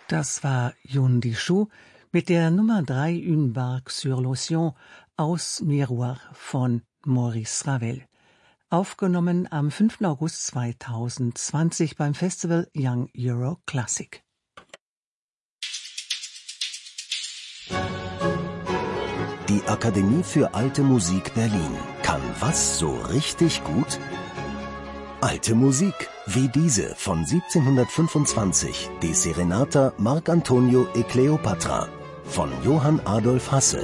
Das war Yun Dishu mit der Nummer 3 Une barque sur l'océan aus Miroir von Maurice Ravel. Aufgenommen am 5. August 2020 beim Festival Young Euro Classic. Die Akademie für Alte Musik Berlin kann was so richtig gut? Alte Musik, wie diese von 1725, die Serenata Marc Antonio e Cleopatra von Johann Adolf Hasse.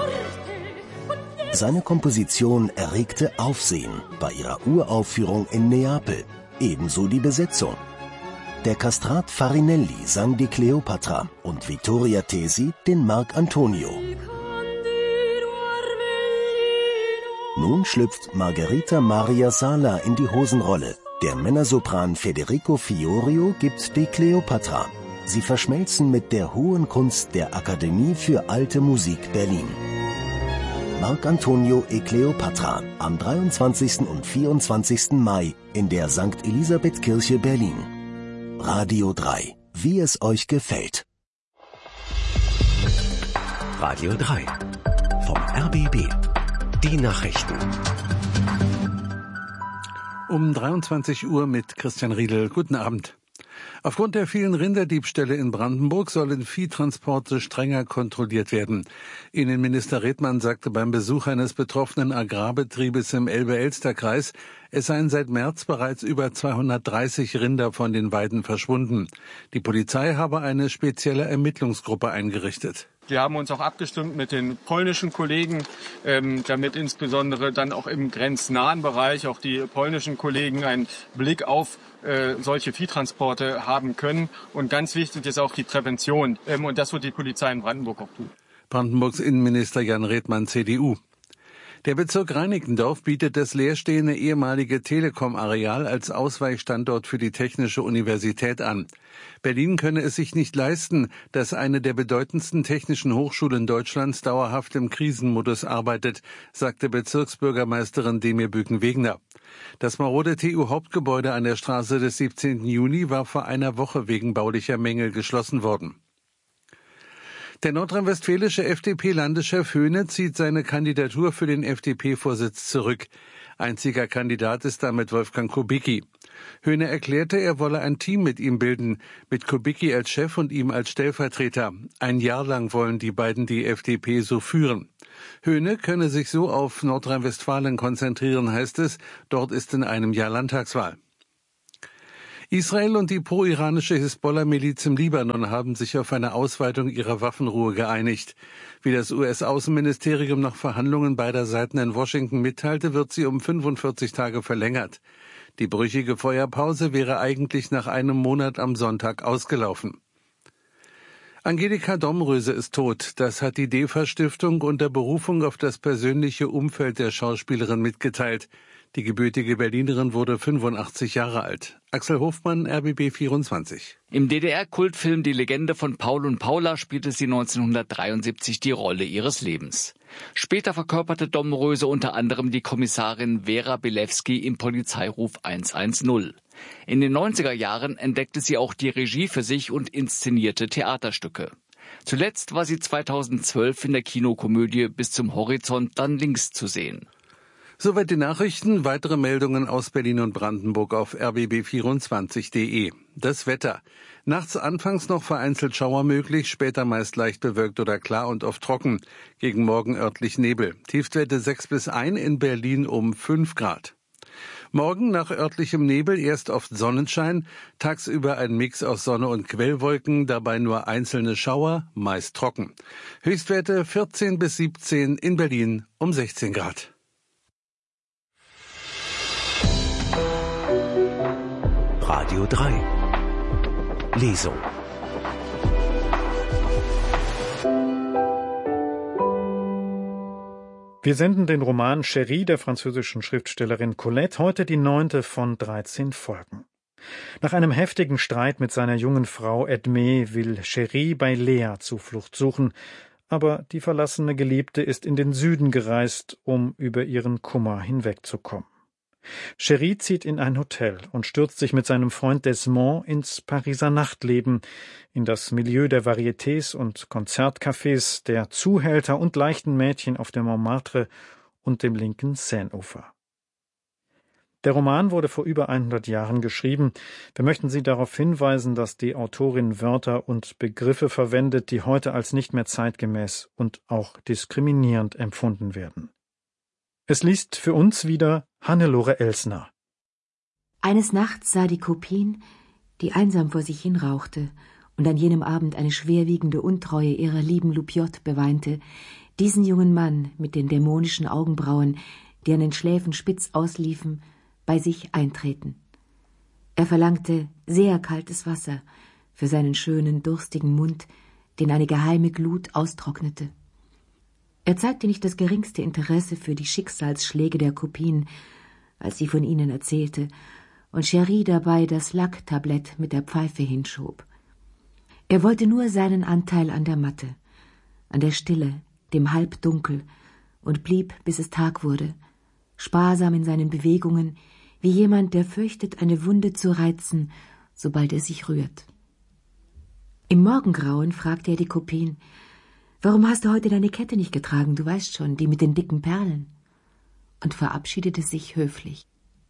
Seine Komposition erregte Aufsehen bei ihrer Uraufführung in Neapel, ebenso die Besetzung. Der Kastrat Farinelli sang die Cleopatra und Vittoria Tesi den Marc Antonio. Nun schlüpft Margherita Maria Sala in die Hosenrolle. Der Männersopran Federico Fiorio gibt die Cleopatra. Sie verschmelzen mit der hohen Kunst der Akademie für Alte Musik Berlin. Marc Antonio e Cleopatra am 23. und 24. Mai in der St. Elisabeth-Kirche Berlin. Radio 3, wie es euch gefällt. Radio 3 vom RBB. Die Nachrichten. Um 23 Uhr mit Christian Riedel. Guten Abend. Aufgrund der vielen Rinderdiebstähle in Brandenburg sollen Viehtransporte strenger kontrolliert werden. Innenminister Redmann sagte beim Besuch eines betroffenen Agrarbetriebes im Elbe-Elster-Kreis, es seien seit März bereits über 230 Rinder von den Weiden verschwunden. Die Polizei habe eine spezielle Ermittlungsgruppe eingerichtet. Wir haben uns auch abgestimmt mit den polnischen Kollegen, damit insbesondere dann auch im grenznahen Bereich auch die polnischen Kollegen einen Blick auf solche Viehtransporte haben können. Und ganz wichtig ist auch die Prävention. Und das wird die Polizei in Brandenburg auch tun. Brandenburgs Innenminister Jan Redmann, CDU. Der Bezirk Reinickendorf bietet das leerstehende ehemalige Telekom-Areal als Ausweichstandort für die Technische Universität an. Berlin könne es sich nicht leisten, dass eine der bedeutendsten technischen Hochschulen Deutschlands dauerhaft im Krisenmodus arbeitet, sagte Bezirksbürgermeisterin Demir Büken-Wegener. Das marode TU-Hauptgebäude an der Straße des 17. Juni war vor einer Woche wegen baulicher Mängel geschlossen worden. Der nordrhein-westfälische FDP-Landeschef Höhne zieht seine Kandidatur für den FDP-Vorsitz zurück. Einziger Kandidat ist damit Wolfgang Kubicki. Höhne erklärte, er wolle ein Team mit ihm bilden, mit Kubicki als Chef und ihm als Stellvertreter. Ein Jahr lang wollen die beiden die FDP so führen. Höhne könne sich so auf Nordrhein-Westfalen konzentrieren, heißt es. Dort ist in einem Jahr Landtagswahl. Israel und die pro-iranische Hisbollah-Miliz im Libanon haben sich auf eine Ausweitung ihrer Waffenruhe geeinigt. Wie das US-Außenministerium nach Verhandlungen beider Seiten in Washington mitteilte, wird sie um 45 Tage verlängert. Die brüchige Feuerpause wäre eigentlich nach einem Monat am Sonntag ausgelaufen. Angelika Domröse ist tot. Das hat die DEFA-Stiftung unter Berufung auf das persönliche Umfeld der Schauspielerin mitgeteilt. Die gebürtige Berlinerin wurde 85 Jahre alt. Axel Hofmann, RBB 24. Im DDR-Kultfilm Die Legende von Paul und Paula spielte sie 1973 die Rolle ihres Lebens. Später verkörperte Domröse unter anderem die Kommissarin Vera Bilewski im Polizeiruf 110. In den 90er Jahren entdeckte sie auch die Regie für sich und inszenierte Theaterstücke. Zuletzt war sie 2012 in der Kinokomödie Bis zum Horizont dann links zu sehen. Soweit die Nachrichten. Weitere Meldungen aus Berlin und Brandenburg auf rbb24.de. Das Wetter. Nachts anfangs noch vereinzelt Schauer möglich, später meist leicht bewölkt oder klar und oft trocken. Gegen Morgen örtlich Nebel. Tiefstwerte 6 bis 1, in Berlin um 5 Grad. Morgen nach örtlichem Nebel erst oft Sonnenschein, tagsüber ein Mix aus Sonne und Quellwolken, dabei nur einzelne Schauer, meist trocken. Höchstwerte 14 bis 17, in Berlin um 16 Grad. Radio 3 Lesung. Wir senden den Roman Chérie der französischen Schriftstellerin Colette, heute die 9. von 13 Folgen. Nach einem heftigen Streit mit seiner jungen Frau Edmé will Chérie bei Lea Zuflucht suchen, aber die verlassene Geliebte ist in den Süden gereist, um über ihren Kummer hinwegzukommen. Chéri zieht in ein Hotel und stürzt sich mit seinem Freund Desmond ins Pariser Nachtleben, in das Milieu der Varietés und Konzertcafés, der Zuhälter und leichten Mädchen auf dem Montmartre und dem linken Seineufer. Der Roman wurde vor über 100 Jahren geschrieben. Wir möchten Sie darauf hinweisen, dass die Autorin Wörter und Begriffe verwendet, die heute als nicht mehr zeitgemäß und auch diskriminierend empfunden werden. Es liest für uns wieder Hannelore Elsner. Eines Nachts sah die Kopine, die einsam vor sich hin rauchte und an jenem Abend eine schwerwiegende Untreue ihrer lieben Loupiot beweinte, diesen jungen Mann mit den dämonischen Augenbrauen, die an den Schläfen spitz ausliefen, bei sich eintreten. Er verlangte sehr kaltes Wasser für seinen schönen, durstigen Mund, den eine geheime Glut austrocknete. Er zeigte nicht das geringste Interesse für die Schicksalsschläge der Kopine, als sie von ihnen erzählte, und Chéri dabei das Lacktablett mit der Pfeife hinschob. Er wollte nur seinen Anteil an der Matte, an der Stille, dem Halbdunkel, und blieb, bis es Tag wurde, sparsam in seinen Bewegungen, wie jemand, der fürchtet, eine Wunde zu reizen, sobald er sich rührt. Im Morgengrauen fragte er die Kopine: »Warum hast du heute deine Kette nicht getragen, du weißt schon, die mit den dicken Perlen?« und verabschiedete sich höflich.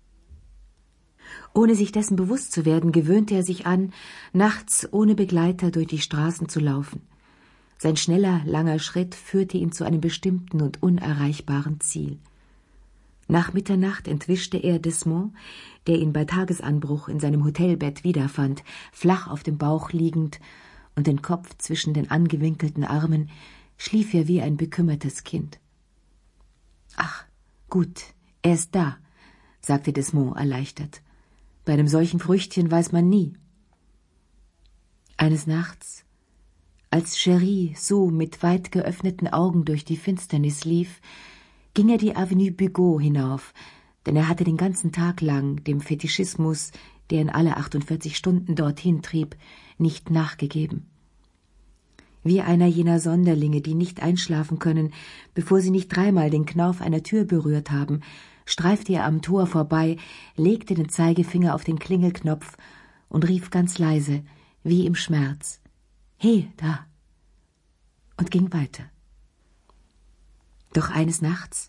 Ohne sich dessen bewusst zu werden, gewöhnte er sich an, nachts ohne Begleiter durch die Straßen zu laufen. Sein schneller, langer Schritt führte ihn zu einem bestimmten und unerreichbaren Ziel. Nach Mitternacht entwischte er Desmond, der ihn bei Tagesanbruch in seinem Hotelbett wiederfand, flach auf dem Bauch liegend, und den Kopf zwischen den angewinkelten Armen schlief er wie ein bekümmertes Kind. »Ach, gut, er ist da«, sagte Desmond erleichtert. »Bei einem solchen Früchtchen weiß man nie.« Eines Nachts, als Chéri so mit weit geöffneten Augen durch die Finsternis lief, ging er die Avenue Bugeaud hinauf, denn er hatte den ganzen Tag lang dem Fetischismus, der ihn alle 48 Stunden dorthin trieb, nicht nachgegeben. Wie einer jener Sonderlinge, die nicht einschlafen können, bevor sie nicht dreimal den Knauf einer Tür berührt haben, streifte er am Tor vorbei, legte den Zeigefinger auf den Klingelknopf und rief ganz leise, wie im Schmerz: »He, da!« und ging weiter. Doch eines Nachts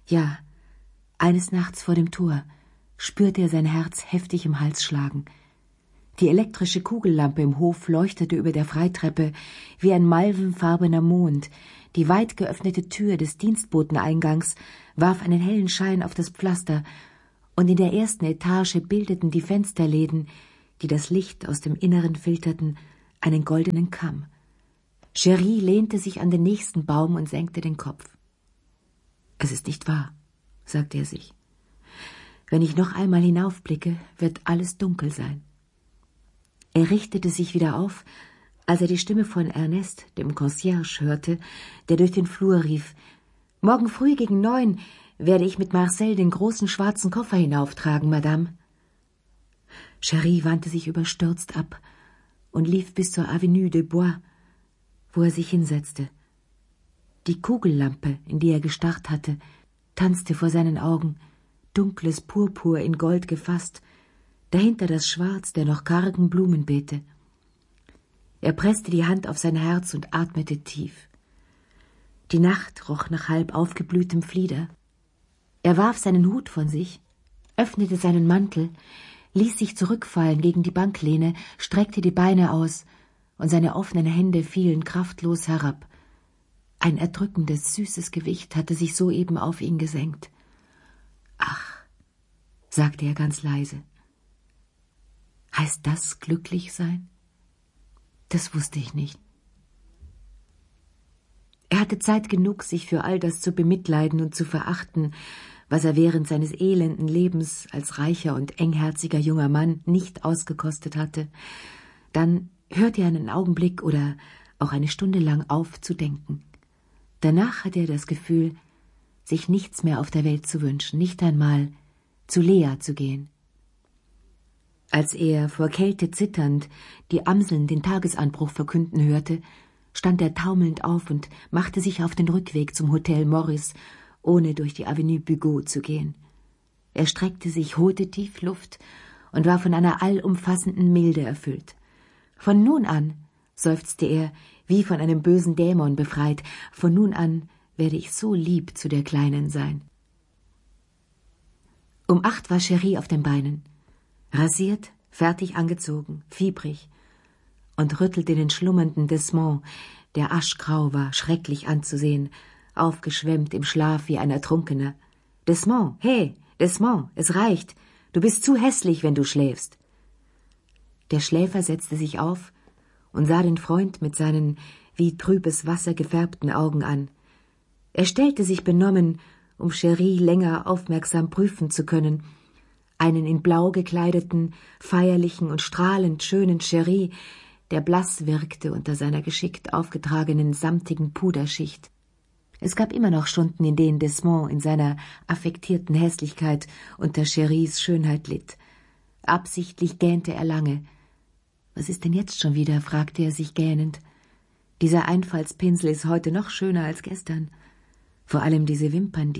vor dem Tor, spürte er sein Herz heftig im Hals schlagen. Die elektrische Kugellampe im Hof leuchtete über der Freitreppe wie ein malvenfarbener Mond. Die weit geöffnete Tür des Dienstboteneingangs warf einen hellen Schein auf das Pflaster, und in der ersten Etage bildeten die Fensterläden, die das Licht aus dem Inneren filterten, einen goldenen Kamm. Chéri lehnte sich an den nächsten Baum und senkte den Kopf. »Es ist nicht wahr«, sagte er sich. »Wenn ich noch einmal hinaufblicke, wird alles dunkel sein.« Er richtete sich wieder auf, als er die Stimme von Ernest, dem Concierge, hörte, der durch den Flur rief: »Morgen früh gegen 9 werde ich mit Marcel den großen schwarzen Koffer hinauftragen, Madame.« Chéri wandte sich überstürzt ab und lief bis zur Avenue de Bois, wo er sich hinsetzte. Die Kugellampe, in die er gestarrt hatte, tanzte vor seinen Augen, dunkles Purpur in Gold gefasst, dahinter das Schwarz der noch kargen Blumenbeete. Er presste die Hand auf sein Herz und atmete tief. Die Nacht roch nach halb aufgeblühtem Flieder. Er warf seinen Hut von sich, öffnete seinen Mantel, ließ sich zurückfallen gegen die Banklehne, streckte die Beine aus, und seine offenen Hände fielen kraftlos herab. Ein erdrückendes, süßes Gewicht hatte sich soeben auf ihn gesenkt. »Ach«, sagte er ganz leise. »Heißt das glücklich sein? Das wusste ich nicht.« Er hatte Zeit genug, sich für all das zu bemitleiden und zu verachten, was er während seines elenden Lebens als reicher und engherziger junger Mann nicht ausgekostet hatte. Dann hörte er einen Augenblick oder auch eine Stunde lang auf zu denken. Danach hatte er das Gefühl, sich nichts mehr auf der Welt zu wünschen, nicht einmal zu Lea zu gehen. Als er vor Kälte zitternd die Amseln den Tagesanbruch verkünden hörte, stand er taumelnd auf und machte sich auf den Rückweg zum Hotel Morris, ohne durch die Avenue Bugeaud zu gehen. Er streckte sich, holte tief Luft und war von einer allumfassenden Milde erfüllt. Von nun an, seufzte er, wie von einem bösen Dämon befreit, von nun an werde ich so lieb zu der Kleinen sein. Um 8 war Cherie auf den Beinen, rasiert, fertig angezogen, fiebrig, und rüttelte den schlummernden Desmond, der aschgrau war, schrecklich anzusehen, aufgeschwemmt im Schlaf wie ein Ertrunkener. »Desmond, hey, Desmond, es reicht, du bist zu hässlich, wenn du schläfst.« Der Schläfer setzte sich auf und sah den Freund mit seinen wie trübes Wasser gefärbten Augen an. Er stellte sich benommen, um Cherie länger aufmerksam prüfen zu können, einen in Blau gekleideten, feierlichen und strahlend schönen Cherie, der blass wirkte unter seiner geschickt aufgetragenen samtigen Puderschicht. Es gab immer noch Stunden, in denen Desmond in seiner affektierten Hässlichkeit unter Cheries Schönheit litt. Absichtlich gähnte er lange. »Was ist denn jetzt schon wieder?« fragte er sich gähnend. »Dieser Einfallspinsel ist heute noch schöner als gestern. Vor allem diese Wimpern.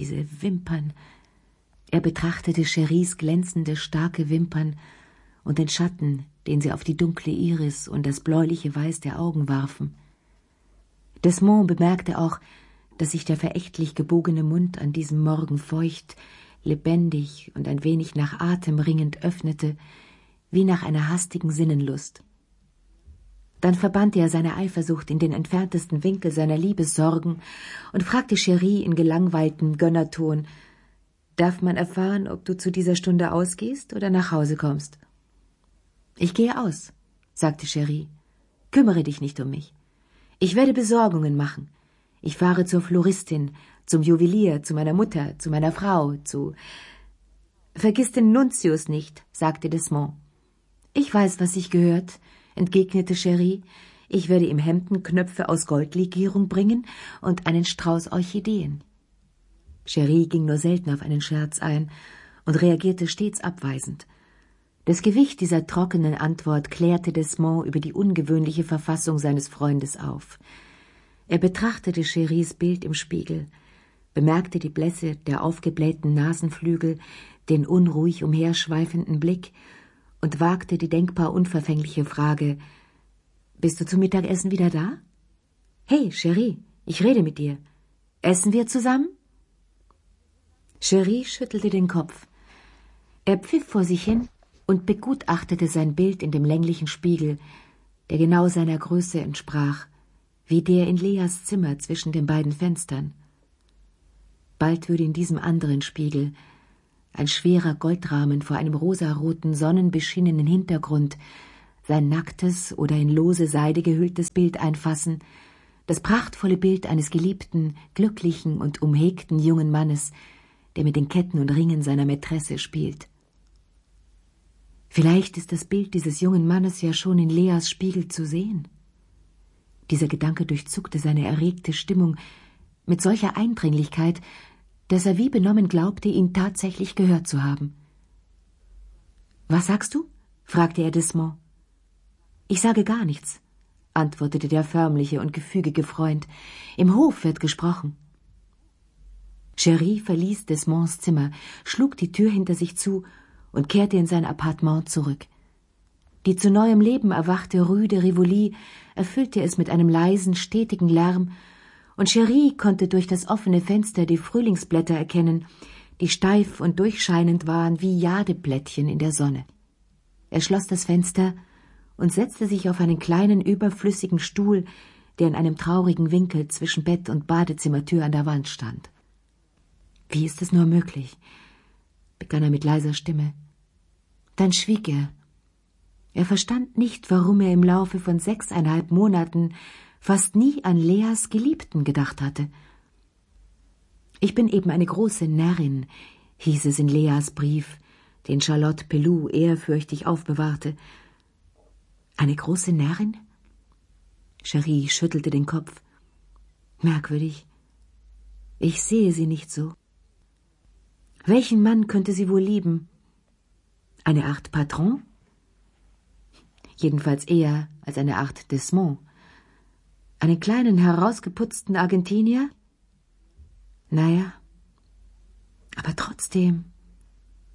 Er betrachtete Cheries glänzende, starke Wimpern und den Schatten, den sie auf die dunkle Iris und das bläuliche Weiß der Augen warfen. Desmond bemerkte auch, dass sich der verächtlich gebogene Mund an diesem Morgen feucht, lebendig und ein wenig nach Atem ringend öffnete, wie nach einer hastigen Sinnenlust. Dann verbannte er seine Eifersucht in den entferntesten Winkel seiner Liebessorgen und fragte Cherie in gelangweiltem Gönnerton: »Darf man erfahren, ob du zu dieser Stunde ausgehst oder nach Hause kommst?« »Ich gehe aus«, sagte Cherie. »Kümmere dich nicht um mich. Ich werde Besorgungen machen. Ich fahre zur Floristin, zum Juwelier, zu meiner Mutter, zu meiner Frau, zu...« »Vergiss den Nuntius nicht«, sagte Desmond. »Ich weiß, was sich gehört«, entgegnete Cherie. »Ich werde ihm Hemdenknöpfe aus Goldlegierung bringen und einen Strauß Orchideen.« Cherie ging nur selten auf einen Scherz ein und reagierte stets abweisend. Das Gewicht dieser trockenen Antwort klärte Desmond über die ungewöhnliche Verfassung seines Freundes auf. Er betrachtete Cheries Bild im Spiegel, bemerkte die Blässe der aufgeblähten Nasenflügel, den unruhig umherschweifenden Blick und wagte die denkbar unverfängliche Frage: »Bist du zum Mittagessen wieder da?« »Hey, Cherie, ich rede mit dir. Essen wir zusammen?« Cherie schüttelte den Kopf. Er pfiff vor sich hin und begutachtete sein Bild in dem länglichen Spiegel, der genau seiner Größe entsprach, wie der in Leas Zimmer zwischen den beiden Fenstern. Bald würde in diesem anderen Spiegel ein schwerer Goldrahmen vor einem rosaroten, sonnenbeschienenen Hintergrund sein nacktes oder in lose Seide gehülltes Bild einfassen, das prachtvolle Bild eines geliebten, glücklichen und umhegten jungen Mannes, der mit den Ketten und Ringen seiner Mätresse spielt. Vielleicht ist das Bild dieses jungen Mannes ja schon in Leas Spiegel zu sehen. Dieser Gedanke durchzuckte seine erregte Stimmung mit solcher Eindringlichkeit, dass er wie benommen glaubte, ihn tatsächlich gehört zu haben. »Was sagst du?« fragte er Desmond. »Ich sage gar nichts«, antwortete der förmliche und gefügige Freund. »Im Hof wird gesprochen.« Cherie verließ Desmonds Zimmer, schlug die Tür hinter sich zu und kehrte in sein Appartement zurück. Die zu neuem Leben erwachte Rue de Rivoli erfüllte es mit einem leisen, stetigen Lärm, und Cherie konnte durch das offene Fenster die Frühlingsblätter erkennen, die steif und durchscheinend waren wie Jadeblättchen in der Sonne. Er schloss das Fenster und setzte sich auf einen kleinen, überflüssigen Stuhl, der in einem traurigen Winkel zwischen Bett und Badezimmertür an der Wand stand. »Wie ist es nur möglich?« begann er mit leiser Stimme. Dann schwieg er. Er verstand nicht, warum er im Laufe von 6,5 Monaten fast nie an Leas Geliebten gedacht hatte. »Ich bin eben eine große Närrin«, hieß es in Leas Brief, den Charlotte Pelloux ehrfürchtig aufbewahrte. »Eine große Närrin?« Cherie schüttelte den Kopf. »Merkwürdig. Ich sehe sie nicht so. Welchen Mann könnte sie wohl lieben? Eine Art Patron? Jedenfalls eher als eine Art Desmond. Einen kleinen, herausgeputzten Argentinier? Naja, aber trotzdem,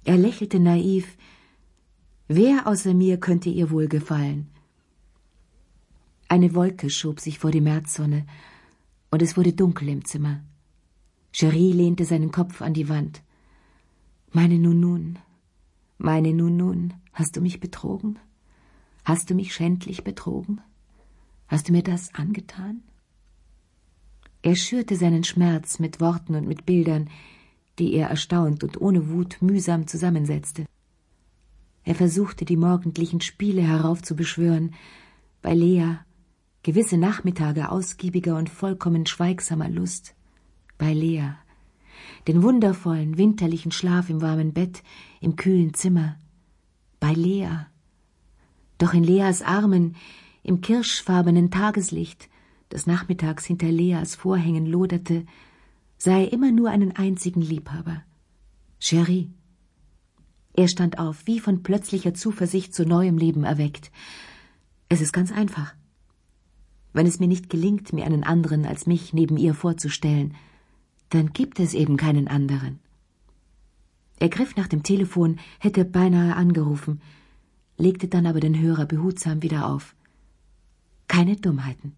Er lächelte naiv. Wer außer mir könnte ihr wohl gefallen? Eine Wolke schob sich vor die Märzsonne, und es wurde dunkel im Zimmer. Cherie lehnte seinen Kopf an die Wand. Meine Nunun, hast du mich betrogen? Hast du mich schändlich betrogen? Hast du mir das angetan? Er schürte seinen Schmerz mit Worten und mit Bildern, die er erstaunt und ohne Wut mühsam zusammensetzte. Er versuchte, die morgendlichen Spiele heraufzubeschwören, bei Lea, gewisse Nachmittage ausgiebiger und vollkommen schweigsamer Lust, bei Lea, den wundervollen, winterlichen Schlaf im warmen Bett, im kühlen Zimmer, bei Lea. Doch in Leas Armen, im kirschfarbenen Tageslicht, das nachmittags hinter Leas Vorhängen loderte, sah er immer nur einen einzigen Liebhaber, Cherie. Er stand auf, wie von plötzlicher Zuversicht zu neuem Leben erweckt. Es ist ganz einfach. Wenn es mir nicht gelingt, mir einen anderen als mich neben ihr vorzustellen, dann gibt es eben keinen anderen. Er griff nach dem Telefon, hätte beinahe angerufen, legte dann aber den Hörer behutsam wieder auf. Keine Dummheiten.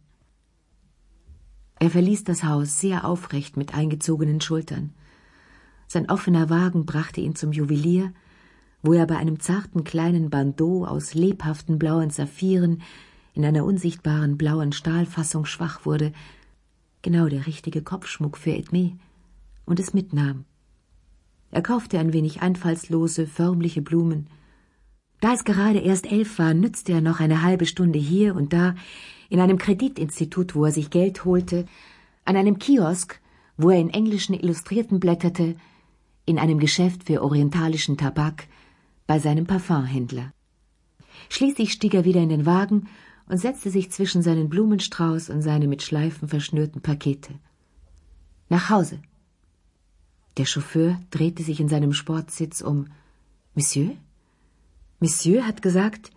Er verließ das Haus sehr aufrecht mit eingezogenen Schultern. Sein offener Wagen brachte ihn zum Juwelier, wo er bei einem zarten kleinen Bandeau aus lebhaften blauen Saphiren in einer unsichtbaren blauen Stahlfassung schwach wurde, genau der richtige Kopfschmuck für Edmé, und es mitnahm. Er kaufte ein wenig einfallslose, förmliche Blumen. Da es gerade erst 11 war, nützte er noch eine halbe Stunde hier und da, in einem Kreditinstitut, wo er sich Geld holte, an einem Kiosk, wo er in englischen Illustrierten blätterte, in einem Geschäft für orientalischen Tabak, bei seinem Parfumhändler. Schließlich stieg er wieder in den Wagen und setzte sich zwischen seinen Blumenstrauß und seine mit Schleifen verschnürten Pakete. Nach Hause. Der Chauffeur drehte sich in seinem Sportsitz um. Monsieur? Monsieur hat gesagt...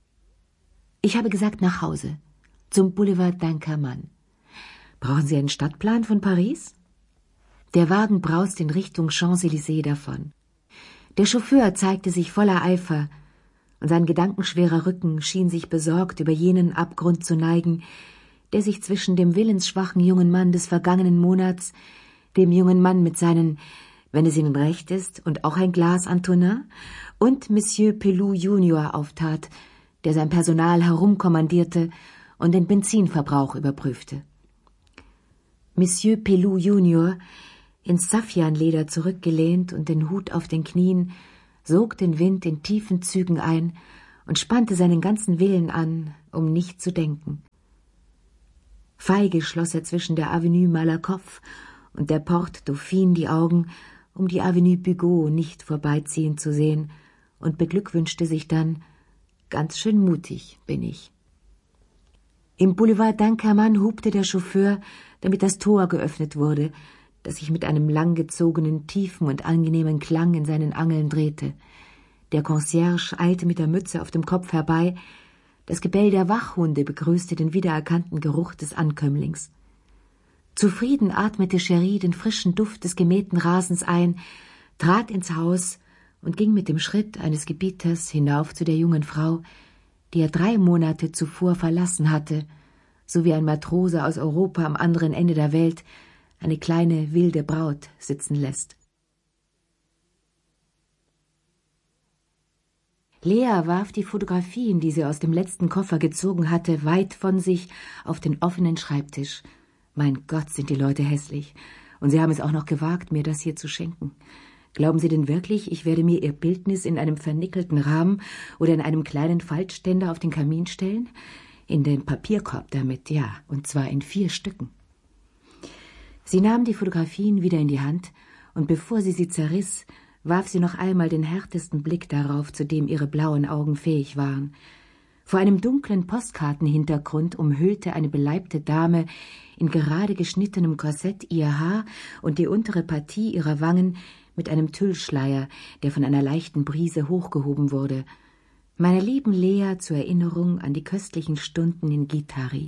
Ich habe gesagt nach Hause, zum Boulevard d'Inkermann. Brauchen Sie einen Stadtplan von Paris? Der Wagen brauste in Richtung Champs-Élysées davon. Der Chauffeur zeigte sich voller Eifer, und sein gedankenschwerer Rücken schien sich besorgt über jenen Abgrund zu neigen, der sich zwischen dem willensschwachen jungen Mann des vergangenen Monats, dem jungen Mann mit seinen, wenn es ihnen recht ist, und auch ein Glas Antonin, und Monsieur Pelou Junior auftat, der sein Personal herumkommandierte und den Benzinverbrauch überprüfte. Monsieur Pelou Junior, ins Saffianleder zurückgelehnt und den Hut auf den Knien, sog den Wind in tiefen Zügen ein und spannte seinen ganzen Willen an, um nicht zu denken. Feige schloss er zwischen der Avenue Malakoff und der Porte Dauphine die Augen, um die Avenue Bugeaud nicht vorbeiziehen zu sehen, und beglückwünschte sich dann, ganz schön mutig bin ich. Im Boulevard d'Inkermann hupte der Chauffeur, damit das Tor geöffnet wurde, das sich mit einem langgezogenen, tiefen und angenehmen Klang in seinen Angeln drehte. Der Concierge eilte mit der Mütze auf dem Kopf herbei. Das Gebell der Wachhunde begrüßte den wiedererkannten Geruch des Ankömmlings. Zufrieden atmete Cherie den frischen Duft des gemähten Rasens ein, trat ins Haus und ging mit dem Schritt eines Gebieters hinauf zu der jungen Frau, die er 3 Monate zuvor verlassen hatte, so wie ein Matrose aus Europa am anderen Ende der Welt eine kleine wilde Braut sitzen lässt. Lea warf die Fotografien, die sie aus dem letzten Koffer gezogen hatte, weit von sich auf den offenen Schreibtisch. Mein Gott, sind die Leute hässlich. Und sie haben es auch noch gewagt, mir das hier zu schenken. Glauben Sie denn wirklich, ich werde mir Ihr Bildnis in einem vernickelten Rahmen oder in einem kleinen Faltständer auf den Kamin stellen? In den Papierkorb damit, ja, und zwar in 4 Stücken. Sie nahm die Fotografien wieder in die Hand, und bevor sie zerriss, warf sie noch einmal den härtesten Blick darauf, zu dem ihre blauen Augen fähig waren. Vor einem dunklen Postkartenhintergrund umhüllte eine beleibte Dame in gerade geschnittenem Korsett ihr Haar und die untere Partie ihrer Wangen mit einem Tüllschleier, der von einer leichten Brise hochgehoben wurde. Meiner lieben Lea zur Erinnerung an die köstlichen Stunden in Guittari.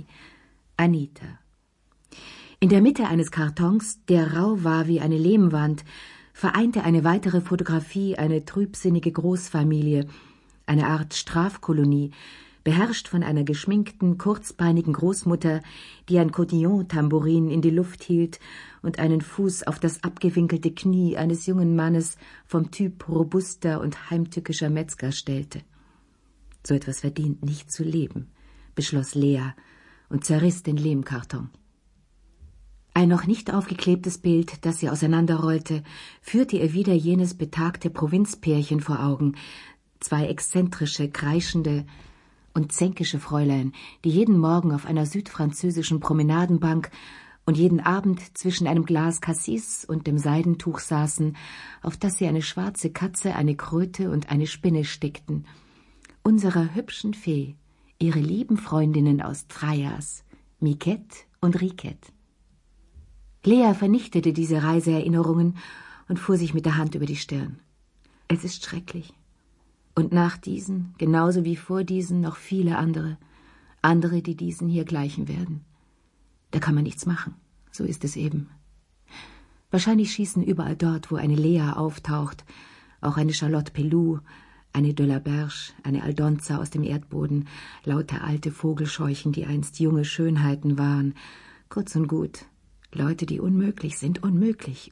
Anita. In der Mitte eines Kartons, der rau war wie eine Lehmwand, vereinte eine weitere Fotografie eine trübsinnige Großfamilie, eine Art Strafkolonie, beherrscht von einer geschminkten, kurzbeinigen Großmutter, die ein Cotillon-Tambourin in die Luft hielt und einen Fuß auf das abgewinkelte Knie eines jungen Mannes vom Typ robuster und heimtückischer Metzger stellte. So etwas verdient nicht zu leben, beschloss Lea und zerriss den Lehmkarton. Ein noch nicht aufgeklebtes Bild, das sie auseinanderrollte, führte ihr wieder jenes betagte Provinzpärchen vor Augen, 2 exzentrische, kreischende und zänkische Fräulein, die jeden Morgen auf einer südfranzösischen Promenadenbank und jeden Abend zwischen einem Glas Cassis und dem Seidentuch saßen, auf das sie eine schwarze Katze, eine Kröte und eine Spinne stickten. Unserer hübschen Fee, ihre lieben Freundinnen aus Traias, Miquette und Riquette. Lea vernichtete diese Reiseerinnerungen und fuhr sich mit der Hand über die Stirn. Es ist schrecklich. Und nach diesen, genauso wie vor diesen, noch viele andere, die diesen hier gleichen werden. Da kann man nichts machen, so ist es eben. Wahrscheinlich schießen überall dort, wo eine Lea auftaucht, auch eine Charlotte Pelou, eine de la Berge, eine Aldonza aus dem Erdboden, lauter alte Vogelscheuchen, die einst junge Schönheiten waren. Kurz und gut, Leute, die unmöglich sind, unmöglich.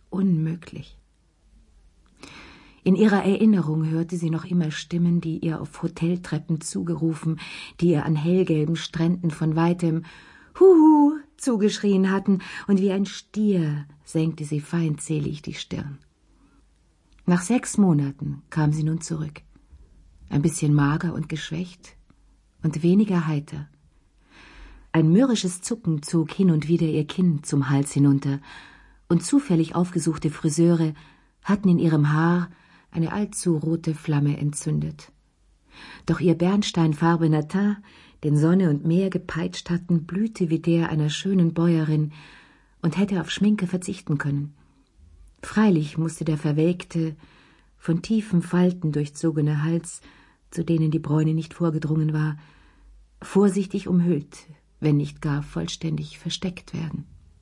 In ihrer Erinnerung hörte sie noch immer Stimmen, die ihr auf Hoteltreppen zugerufen, die ihr an hellgelben Stränden von weitem »Huhu« zugeschrien hatten, und wie ein Stier senkte sie feindselig die Stirn. Nach 6 Monaten kam sie nun zurück, ein bisschen mager und geschwächt und weniger heiter. Ein mürrisches Zucken zog hin und wieder ihr Kinn zum Hals hinunter, und zufällig aufgesuchte Friseure hatten in ihrem Haar eine allzu rote Flamme entzündet. Doch ihr bernsteinfarbener Teint, den Sonne und Meer gepeitscht hatten, blühte wie der einer schönen Bäuerin und hätte auf Schminke verzichten können. Freilich musste der verwelkte, von tiefen Falten durchzogene Hals, zu denen die Bräune nicht vorgedrungen war, vorsichtig umhüllt, wenn nicht gar vollständig versteckt werden.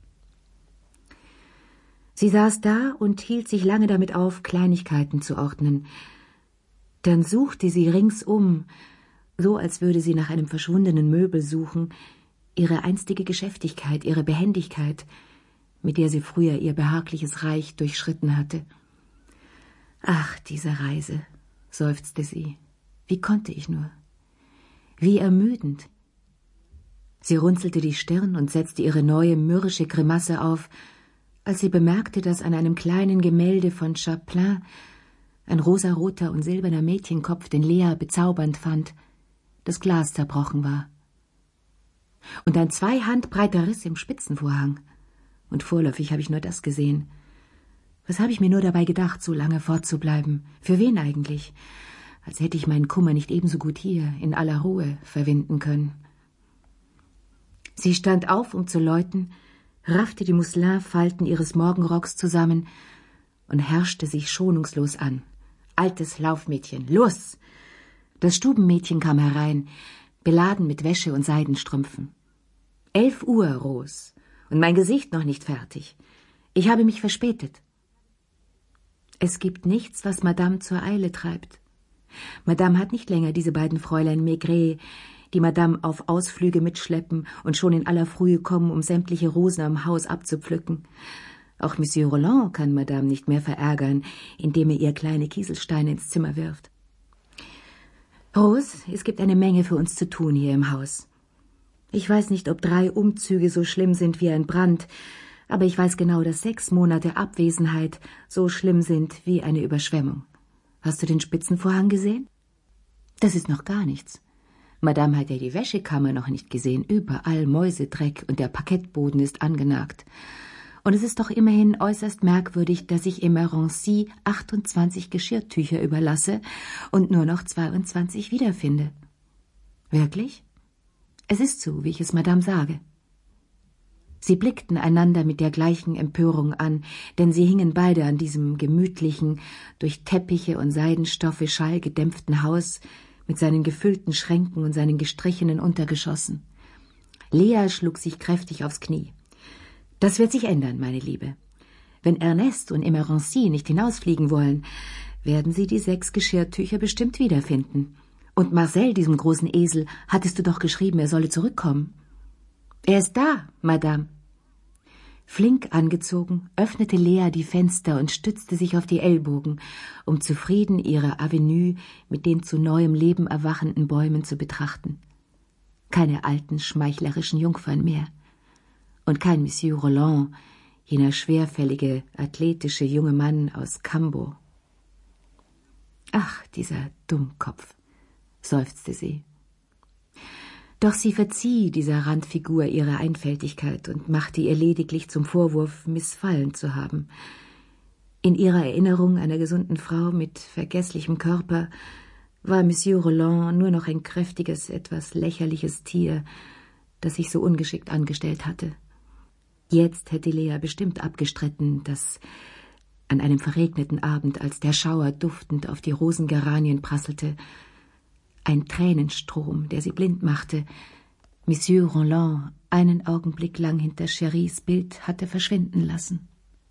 Sie saß da und hielt sich lange damit auf, Kleinigkeiten zu ordnen. Dann suchte sie ringsum, so als würde sie nach einem verschwundenen Möbel suchen, ihre einstige Geschäftigkeit, ihre Behendigkeit, mit der sie früher ihr behagliches Reich durchschritten hatte. »Ach, diese Reise«, seufzte sie, »wie konnte ich nur? Wie ermüdend!« Sie runzelte die Stirn und setzte ihre neue mürrische Grimasse auf, als sie bemerkte, dass an einem kleinen Gemälde von Chapelain ein rosaroter und silberner Mädchenkopf, den Lea bezaubernd fand, das Glas zerbrochen war. Und ein 2 Handbreiter Riss im Spitzenvorhang. Und vorläufig habe ich nur das gesehen. Was habe ich mir nur dabei gedacht, so lange fortzubleiben? Für wen eigentlich? Als hätte ich meinen Kummer nicht ebenso gut hier, in aller Ruhe, verwinden können. Sie stand auf, um zu läuten, raffte die Mousselinfalten ihres Morgenrocks zusammen und herrschte sich schonungslos an. »Altes Laufmädchen, los!« Das Stubenmädchen kam herein, beladen mit Wäsche und Seidenstrümpfen. 11 Uhr, Ros, und mein Gesicht noch nicht fertig. Ich habe mich verspätet. Es gibt nichts, was Madame zur Eile treibt. Madame hat nicht länger diese beiden Fräulein Maigret, die Madame auf Ausflüge mitschleppen und schon in aller Frühe kommen, um sämtliche Rosen am Haus abzupflücken. Auch Monsieur Roland kann Madame nicht mehr verärgern, indem er ihr kleine Kieselsteine ins Zimmer wirft. Rose, es gibt eine Menge für uns zu tun hier im Haus. Ich weiß nicht, ob 3 Umzüge so schlimm sind wie ein Brand, aber ich weiß genau, dass 6 Monate Abwesenheit so schlimm sind wie eine Überschwemmung. Hast du den Spitzenvorhang gesehen? Das ist noch gar nichts. Madame hat ja die Wäschekammer noch nicht gesehen, überall Mäusedreck und der Parkettboden ist angenagt. Und es ist doch immerhin äußerst merkwürdig, dass ich im Rancy 28 Geschirrtücher überlasse und nur noch 22 wiederfinde. Wirklich? Es ist so, wie ich es Madame sage. Sie blickten einander mit der gleichen Empörung an, denn sie hingen beide an diesem gemütlichen, durch Teppiche und Seidenstoffe schallgedämpften Haus mit seinen gefüllten Schränken und seinen gestrichenen Untergeschossen. Lea schlug sich kräftig aufs Knie. »Das wird sich ändern, meine Liebe. Wenn Ernest und Emerency nicht hinausfliegen wollen, werden sie die 6 Geschirrtücher bestimmt wiederfinden. Und Marcel, diesem großen Esel, hattest du doch geschrieben, er solle zurückkommen. Er ist da, Madame. Flink angezogen, öffnete Lea die Fenster und stützte sich auf die Ellbogen, um zufrieden ihre Avenue mit den zu neuem Leben erwachenden Bäumen zu betrachten. Keine alten, schmeichlerischen Jungfern mehr. Und kein Monsieur Roland, jener schwerfällige, athletische junge Mann aus Cambo. Ach, dieser Dummkopf, seufzte sie. Doch sie verzieh dieser Randfigur ihre Einfältigkeit und machte ihr lediglich zum Vorwurf, missfallen zu haben. In ihrer Erinnerung einer gesunden Frau mit vergesslichem Körper war Monsieur Roland nur noch ein kräftiges, etwas lächerliches Tier, das sich so ungeschickt angestellt hatte. Jetzt hätte Lea bestimmt abgestritten, dass an einem verregneten Abend, als der Schauer duftend auf die Rosengeranien prasselte, ein Tränenstrom, der sie blind machte, Monsieur Roland einen Augenblick lang hinter Chérys Bild hatte verschwinden lassen.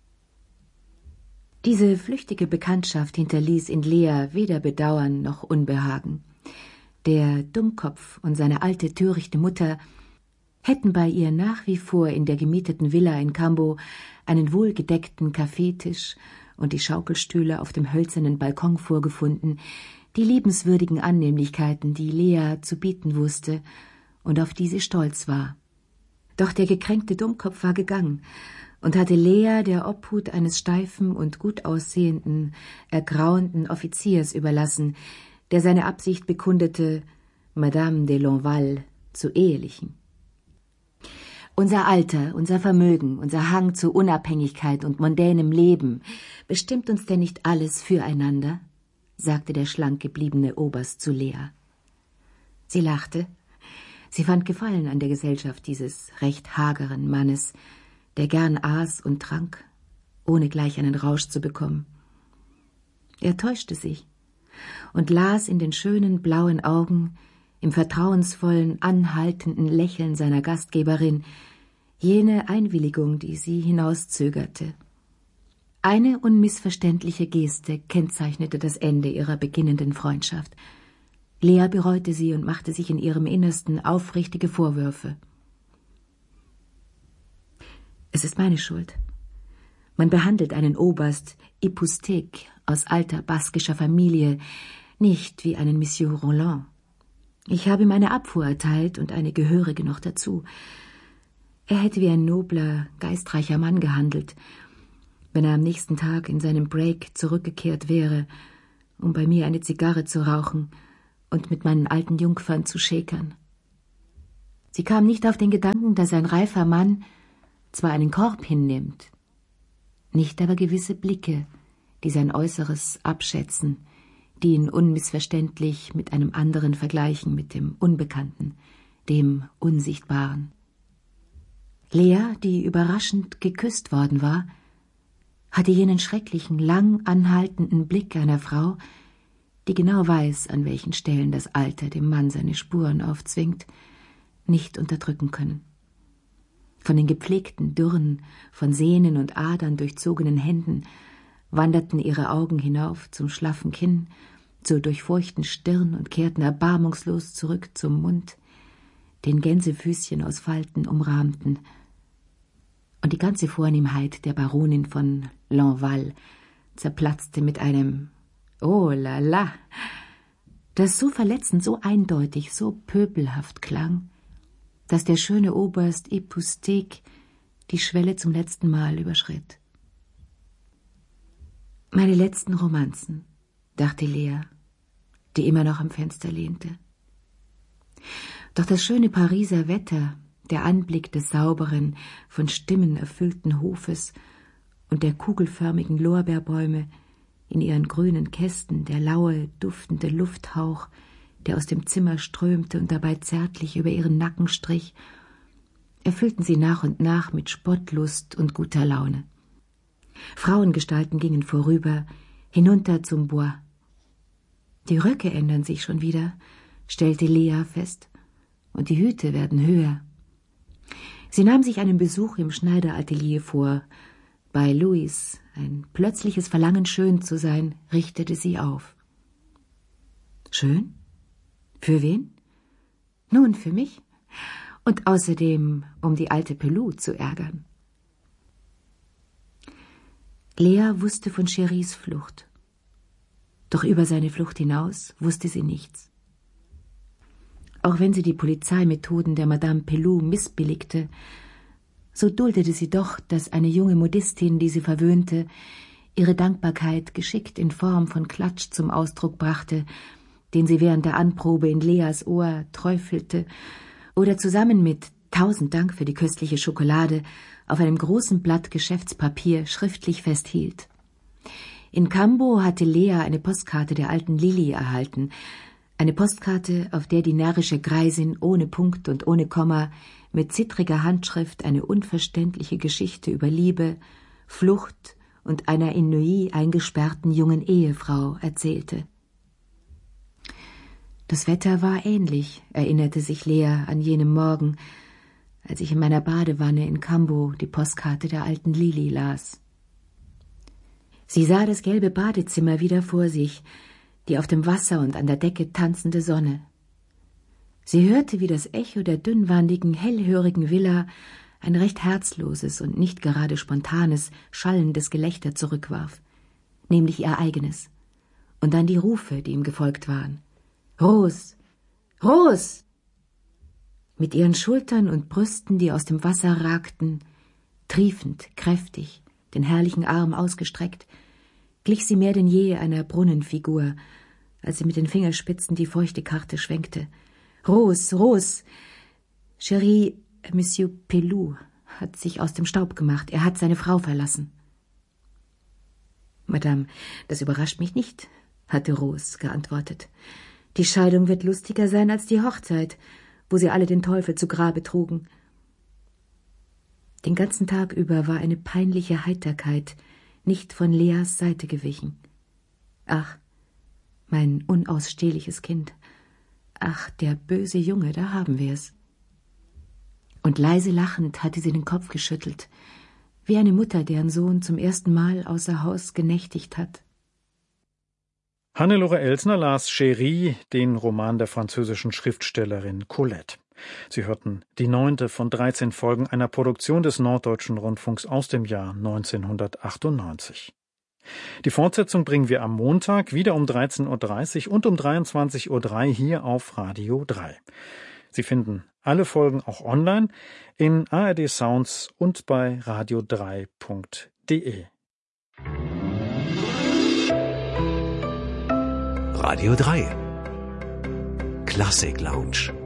Diese flüchtige Bekanntschaft hinterließ in Lea weder Bedauern noch Unbehagen. Der Dummkopf und seine alte, törichte Mutter hätten bei ihr nach wie vor in der gemieteten Villa in Cambo einen wohlgedeckten Kaffeetisch und die Schaukelstühle auf dem hölzernen Balkon vorgefunden, die liebenswürdigen Annehmlichkeiten, die Lea zu bieten wusste und auf die sie stolz war. Doch der gekränkte Dummkopf war gegangen und hatte Lea der Obhut eines steifen und gut aussehenden, ergrauenden Offiziers überlassen, der seine Absicht bekundete, Madame de Lonval zu ehelichen. Unser Alter, unser Vermögen, unser Hang zu Unabhängigkeit und mondänem Leben, bestimmt uns denn nicht alles füreinander? Sagte der schlank gebliebene Oberst zu Lea. Sie lachte. Sie fand Gefallen an der Gesellschaft dieses recht hageren Mannes, der gern aß und trank, ohne gleich einen Rausch zu bekommen. Er täuschte sich und las in den schönen blauen Augen, im vertrauensvollen, anhaltenden Lächeln seiner Gastgeberin, jene Einwilligung, die sie hinauszögerte. Eine unmissverständliche Geste kennzeichnete das Ende ihrer beginnenden Freundschaft. Lea bereute sie und machte sich in ihrem Innersten aufrichtige Vorwürfe. Es ist meine Schuld. Man behandelt einen Oberst Ipustek aus alter baskischer Familie nicht wie einen Monsieur Roland. Ich habe ihm eine Abfuhr erteilt und eine gehörige noch dazu. Er hätte wie ein nobler, geistreicher Mann gehandelt, wenn er am nächsten Tag in seinem Break zurückgekehrt wäre, um bei mir eine Zigarre zu rauchen und mit meinen alten Jungfern zu schäkern. Sie kam nicht auf den Gedanken, dass ein reifer Mann zwar einen Korb hinnimmt, nicht aber gewisse Blicke, die sein Äußeres abschätzen, die ihn unmissverständlich mit einem anderen vergleichen, mit dem Unbekannten, dem Unsichtbaren. Lea, die überraschend geküsst worden war, hatte jenen schrecklichen, lang anhaltenden Blick einer Frau, die genau weiß, an welchen Stellen das Alter dem Mann seine Spuren aufzwingt, nicht unterdrücken können. Von den gepflegten, dürren, von Sehnen und Adern durchzogenen Händen wanderten ihre Augen hinauf zum schlaffen Kinn, zur durchfurchten Stirn und kehrten erbarmungslos zurück zum Mund, den Gänsefüßchen aus Falten umrahmten. Und die ganze Vornehmheit der Baronin von Lonval zerplatzte mit einem »Oh la la«, das so verletzend, so eindeutig, so pöbelhaft klang, dass der schöne Oberst Ipustek die Schwelle zum letzten Mal überschritt. Meine letzten Romanzen, dachte Lea, die immer noch am Fenster lehnte. Doch das schöne Pariser Wetter, der Anblick des sauberen, von Stimmen erfüllten Hofes und der kugelförmigen Lorbeerbäume in ihren grünen Kästen, der laue, duftende Lufthauch, der aus dem Zimmer strömte und dabei zärtlich über ihren Nacken strich, erfüllten sie nach und nach mit Spottlust und guter Laune. Frauengestalten gingen vorüber, hinunter zum Bois. Die Röcke ändern sich schon wieder, stellte Lea fest, und die Hüte werden höher. Sie nahm sich einen Besuch im Schneideratelier vor, bei Louis, ein plötzliches Verlangen, schön zu sein, richtete sie auf. Schön? Für wen? Nun, für mich. Und außerdem, um die alte Pelou zu ärgern. Lea wusste von Cheries Flucht. Doch über seine Flucht hinaus wusste sie nichts. Auch wenn sie die Polizeimethoden der Madame Pelou missbilligte, so duldete sie doch, dass eine junge Modistin, die sie verwöhnte, ihre Dankbarkeit geschickt in Form von Klatsch zum Ausdruck brachte, den sie während der Anprobe in Leas Ohr träufelte oder zusammen mit »Tausend Dank für die köstliche Schokolade« auf einem großen Blatt Geschäftspapier schriftlich festhielt. In Cambo hatte Lea eine Postkarte der alten Lili erhalten, eine Postkarte, auf der die närrische Greisin ohne Punkt und ohne Komma mit zittriger Handschrift eine unverständliche Geschichte über Liebe, Flucht und einer in Neuilly eingesperrten jungen Ehefrau erzählte. Das Wetter war ähnlich, erinnerte sich Lea an jenem Morgen, als ich in meiner Badewanne in Cambo die Postkarte der alten Lili las. Sie sah das gelbe Badezimmer wieder vor sich, die auf dem Wasser und an der Decke tanzende Sonne. Sie hörte, wie das Echo der dünnwandigen, hellhörigen Villa ein recht herzloses und nicht gerade spontanes, schallendes Gelächter zurückwarf, nämlich ihr eigenes, und dann die Rufe, die ihm gefolgt waren. »Ros! Ros!« Mit ihren Schultern und Brüsten, die aus dem Wasser ragten, triefend, kräftig, den herrlichen Arm ausgestreckt, glich sie mehr denn je einer Brunnenfigur, als sie mit den Fingerspitzen die feuchte Karte schwenkte. »Ros, Ros! Cherie, Monsieur Pelou hat sich aus dem Staub gemacht. Er hat seine Frau verlassen.« »Madame, das überrascht mich nicht«, hatte Ros geantwortet. »Die Scheidung wird lustiger sein als die Hochzeit, wo sie alle den Teufel zu Grabe trugen.« Den ganzen Tag über war eine peinliche Heiterkeit nicht von Leas Seite gewichen. »Ach, mein unausstehliches Kind. Ach, der böse Junge, da haben wir's.« Und leise lachend hatte sie den Kopf geschüttelt, wie eine Mutter, deren Sohn zum ersten Mal außer Haus genächtigt hat. Hannelore Elsner las Cherie, den Roman der französischen Schriftstellerin Colette. Sie hörten die 9. von 13 Folgen einer Produktion des Norddeutschen Rundfunks aus dem Jahr 1998. Die Fortsetzung bringen wir am Montag wieder um 13.30 Uhr und um 23.03 Uhr hier auf Radio 3. Sie finden alle Folgen auch online in ARD Sounds und bei radio3.de. Radio 3 Klassik Lounge.